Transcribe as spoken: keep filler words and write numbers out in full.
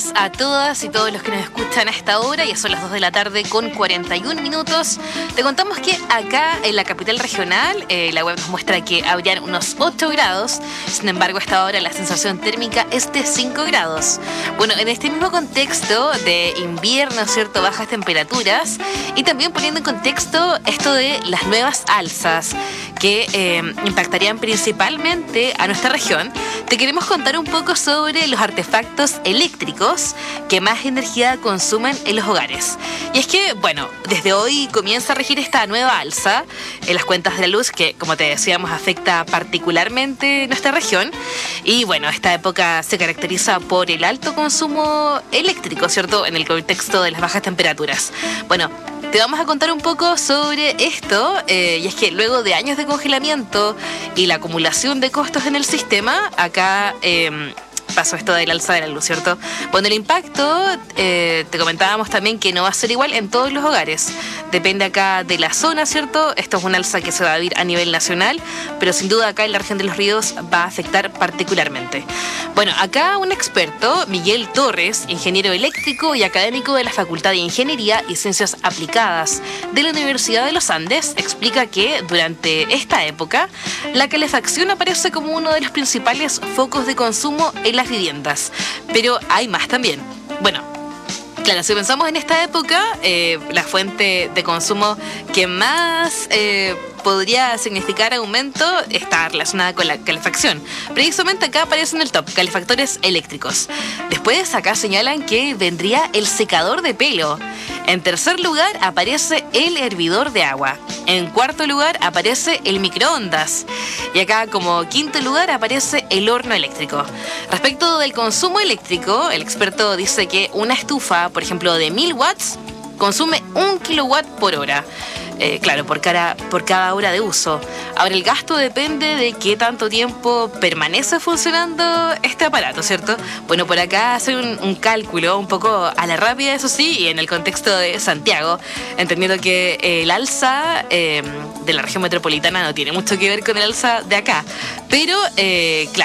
días a todas y todos los que nos escuchan a esta hora. Ya son las dos de la tarde con cuarenta y un minutos. Te contamos que acá en la capital regional eh, la web nos muestra que habrían unos ocho grados. Sin embargo, a esta hora la sensación térmica es de cinco grados. Bueno, en este mismo contexto de invierno, ¿cierto? Bajas temperaturas y también poniendo en contexto esto de las nuevas alzas que eh, impactarían principalmente a nuestra región, te queremos contar un poco sobre los artefactos eléctricos que más energía consumen en los hogares. Y es que, bueno, desde hoy comienza a regir esta nueva alza en las cuentas de la luz que, como te decíamos, afecta particularmente nuestra región. Y bueno, esta época se caracteriza por el alto consumo eléctrico, ¿cierto? En el contexto de las bajas temperaturas. Bueno, te vamos a contar un poco sobre esto, eh, y es que luego de años de congelamiento y la acumulación de costos en el sistema, acá eh, pasó esto del alza de la luz, ¿cierto? Bueno, el impacto, eh, te comentábamos también que no va a ser igual en todos los hogares. Depende acá de la zona, ¿cierto? Esto es un alza que se va a vivir a nivel nacional, pero sin duda acá en la región de Los Ríos va a afectar particularmente. Bueno, acá un experto, Miguel Torres, ingeniero eléctrico y académico de la Facultad de Ingeniería y Ciencias Aplicadas de la Universidad de los Andes, explica que durante esta época la calefacción aparece como uno de los principales focos de consumo en las viviendas. Pero hay más también. Bueno, claro, si pensamos en esta época, eh, la fuente de consumo que más eh, podría significar aumento está relacionada con la calefacción. Precisamente acá aparece en el top, calefactores eléctricos. Después acá señalan que vendría el secador de pelo. En tercer lugar aparece el hervidor de agua. En cuarto lugar aparece el microondas. Y acá como quinto lugar aparece el horno eléctrico. Respecto del consumo eléctrico, el experto dice que una estufa, por ejemplo, de mil watts, consume un kilowatt por hora. Eh, claro, por cada, por cada hora de uso. Ahora, el gasto depende de qué tanto tiempo permanece funcionando este aparato, ¿cierto? Bueno, por acá hacer un, un cálculo un poco a la rápida, eso sí, y en el contexto de Santiago, entendiendo que eh, el alza eh, de la región metropolitana no tiene mucho que ver con el alza de acá. Pero, eh, claro,